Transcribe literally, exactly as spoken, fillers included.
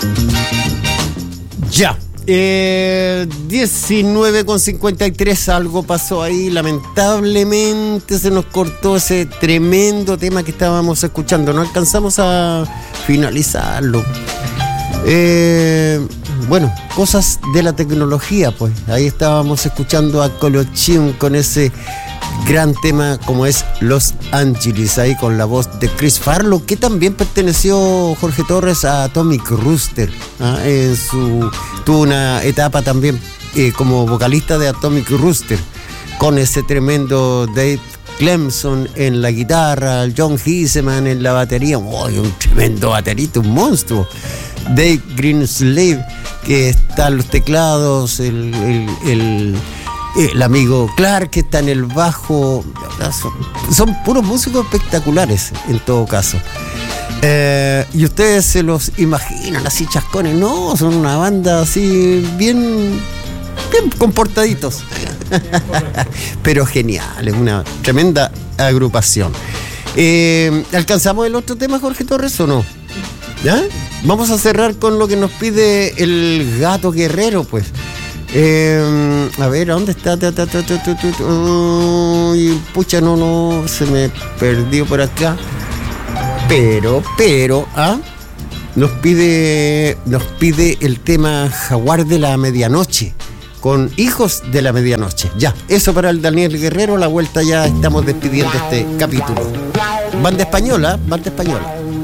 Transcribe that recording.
Ya. Eh, diecinueve con cincuenta y tres, algo pasó ahí, lamentablemente se nos cortó ese tremendo tema que estábamos escuchando, no alcanzamos a finalizarlo. Eh, bueno, cosas de la tecnología, pues ahí estábamos escuchando a Colochium con ese gran tema como es Los Ángeles, ahí con la voz de Chris Farlow, que también perteneció Jorge Torres a Atomic Rooster, ¿ah? En su, tuvo una etapa también eh, como vocalista de Atomic Rooster, con ese tremendo Dave Clemson en la guitarra, John Hiseman en la batería, oh, un tremendo baterista, un monstruo, Dave Greenslave, que está en los teclados, el, el, el el amigo Clark que está en el bajo, son, son puros músicos espectaculares en todo caso. Eh, y ustedes se los imaginan así chascones, no, son una banda así bien, bien comportaditos, pero genial, es una tremenda agrupación. Eh, ¿Alcanzamos el otro tema, Jorge Torres, o no? ¿Ya? Vamos a cerrar con lo que nos pide el Gato Guerrero, pues. Eh, a ver, ¿a dónde está? Uy, pucha, no, no, se me perdió por acá. Pero, pero, ¿ah? Nos pide, nos pide el tema Jaguar de la Medianoche, con Hijos de la Medianoche. Ya, eso para el Daniel Guerrero, la vuelta ya estamos despidiendo este capítulo. Banda española, banda española.